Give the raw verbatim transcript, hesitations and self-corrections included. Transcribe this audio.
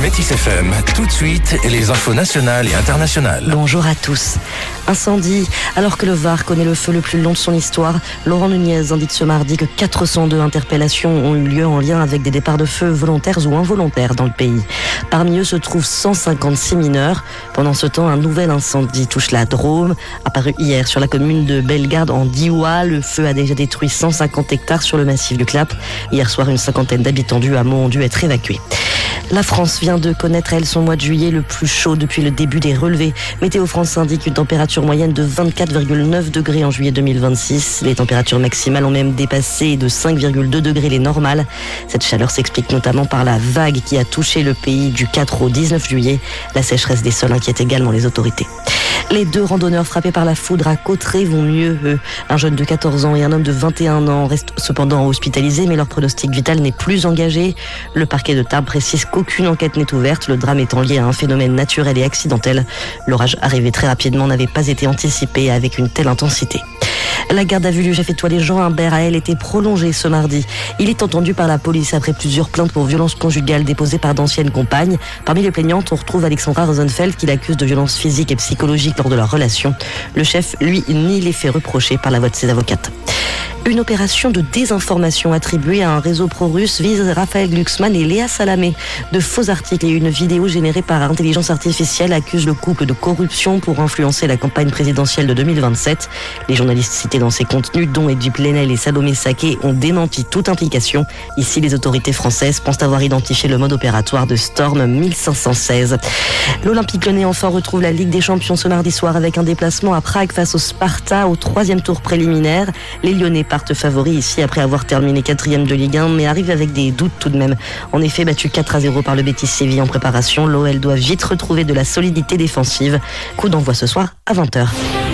Métis F M, tout de suite, les infos nationales et internationales. Bonjour à tous. Incendie. Alors que le Var connaît le feu le plus long de son histoire, Laurent Nunez indique ce mardi que quatre cent deux interpellations ont eu lieu en lien avec des départs de feu volontaires ou involontaires dans le pays. Parmi eux se trouvent cent cinquante-six mineurs. Pendant ce temps, un nouvel incendie touche la Drôme. Apparu hier sur la commune de Bellegarde en Diois, le feu a déjà détruit cent cinquante hectares sur le massif du Clap. Hier soir, une cinquantaine d'habitants du hameau ont dû être évacués. La France vient de connaître, elle, son mois de juillet le plus chaud depuis le début des relevés. Météo France indique une température moyenne de vingt-quatre virgule neuf degrés en juillet deux mille vingt-six. Les températures maximales ont même dépassé de cinq virgule deux degrés les normales. Cette chaleur s'explique notamment par la vague qui a touché le pays du quatre au dix-neuf juillet. La sécheresse des sols inquiète également les autorités. Les deux randonneurs frappés par la foudre à Cauterets vont mieux, eux. Un jeune de quatorze ans et un homme de vingt et un ans restent cependant hospitalisés, mais leur pronostic vital n'est plus engagé. Le parquet de Tarbes précise qu'aucune enquête n'est ouverte, le drame étant lié à un phénomène naturel et accidentel. L'orage arrivé très rapidement n'avait pas été anticipé avec une telle intensité. La garde à vue du chef étoilé Jean Imbert a, elle, été prolongée ce mardi. Il est entendu par la police après plusieurs plaintes pour violences conjugales déposées par d'anciennes compagnes. Parmi les plaignantes, on retrouve Alexandra Rosenfeld qui l'accuse de violences physiques et psychologiques lors de leur relation. Le chef, lui, nie les faits reprochés par la voix de ses avocates. Une opération de désinformation attribuée à un réseau pro-russe vise Raphaël Glucksmann et Léa Salamé. De faux articles et une vidéo générée par intelligence artificielle accusent le couple de corruption pour influencer la campagne présidentielle de deux mille vingt-sept. Les journalistes cités dans ces contenus, dont Edwy Plenel et Salomé Saké, ont démenti toute implication. Ici, les autorités françaises pensent avoir identifié le mode opératoire de Storm mille cinq cent seize. L'Olympique Lyonnais enfin retrouve la Ligue des Champions ce mardi soir avec un déplacement à Prague face au Sparta au troisième tour préliminaire. Les Lyonnais partent favoris ici après avoir terminé quatrième de Ligue un, mais arrivent avec des doutes tout de même. En effet, battu quatre à zéro par le Betis Séville en préparation, l'O L doit vite retrouver de la solidité défensive. Coup d'envoi ce soir à vingt heures.